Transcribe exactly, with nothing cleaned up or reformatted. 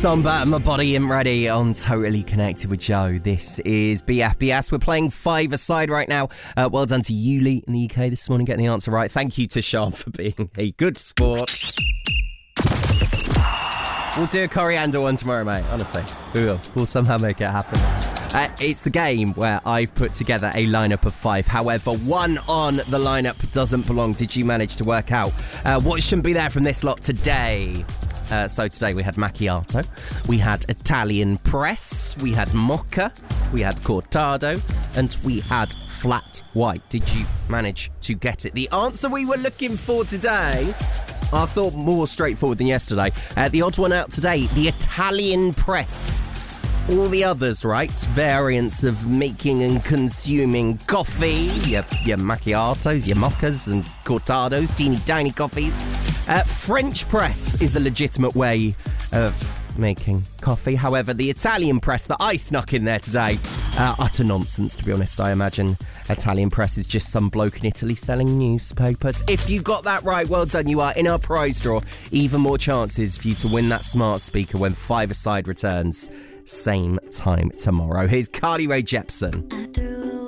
Somber and My Body Ain't Ready on Totally Connected with Joe. This is B F B S. We're playing five-a-side right now. Uh, well done to Yuli in the U K this morning, getting the answer right. Thank you to Sean for being a good sport. We'll do a coriander one tomorrow, mate. Honestly, we will. We'll somehow make it happen. Uh, it's the game where I've put together a lineup of five. However, one on the lineup doesn't belong. Did you manage to work out uh, what shouldn't be there from this lot today? Uh, so today we had macchiato, we had Italian press, we had mocha, we had cortado, and we had flat white. Did you manage to get it? The answer we were looking for today, I thought more straightforward than yesterday. Uh, the odd one out today, the Italian press. All the others, right? Variants of making and consuming coffee, your, your macchiatos, your mochas and cortados, teeny tiny coffees. Uh, French press is a legitimate way of making coffee. However, the Italian press that I snuck in there today, uh, utter nonsense, to be honest. I imagine Italian press is just some bloke in Italy selling newspapers. If you got that right, well done. You are in our prize draw. Even more chances for you to win that smart speaker when Five-a-Side returns. Same time tomorrow. Here's Carly Rae Jepsen.